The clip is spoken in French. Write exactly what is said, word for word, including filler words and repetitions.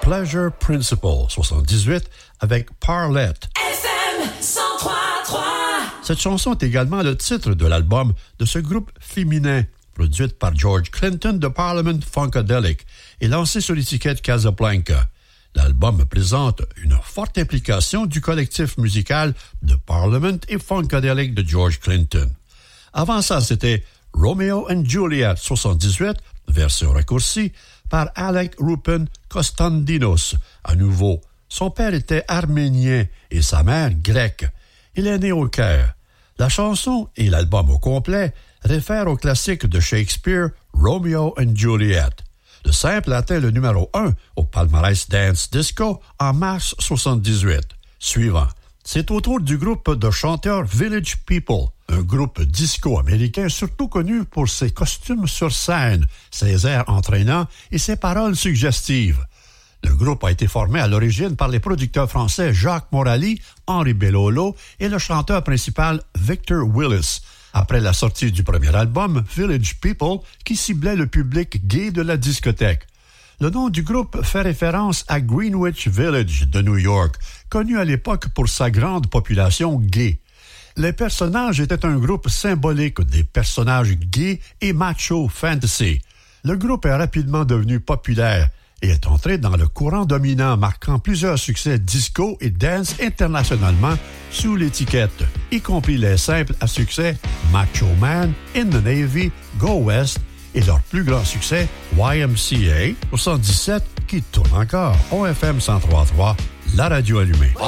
Pleasure Principle, soixante-dix-huit, avec Parlette. F M cent trois trois. Cette chanson est également le titre de l'album de ce groupe féminin, produite par George Clinton de Parliament Funkadelic et lancé sur l'étiquette Casablanca. L'album présente une forte implication du collectif musical de Parliament et Funkadelic de George Clinton. Avant ça, c'était Romeo and Juliet, soixante-dix-huit, version raccourcie, par Alec Rupen Kostandinos. À nouveau, son père était arménien et sa mère grecque. Il est né au Caire. La chanson et l'album au complet réfèrent au classique de Shakespeare, Romeo and Juliet. Le simple atteint le numéro un au palmarès Dance Disco en mars soixante-dix-huit. Suivant, c'est au tour du groupe de chanteurs Village People, un groupe disco américain surtout connu pour ses costumes sur scène, ses airs entraînants et ses paroles suggestives. Le groupe a été formé à l'origine par les producteurs français Jacques Morali, Henri Bellolo et le chanteur principal Victor Willis, après la sortie du premier album, Village People, qui ciblait le public gay de la discothèque. Le nom du groupe fait référence à Greenwich Village de New York, connu à l'époque pour sa grande population gay. Les personnages étaient un groupe symbolique des personnages gays et macho fantasy. Le groupe est rapidement devenu populaire et est entré dans le courant dominant, marquant plusieurs succès disco et dance internationalement sous l'étiquette, y compris les simples à succès Macho Man, In the Navy, Go West et leur plus grand succès Y M C A soixante-dix-sept qui tourne encore au F M cent trois trois, la radio allumée.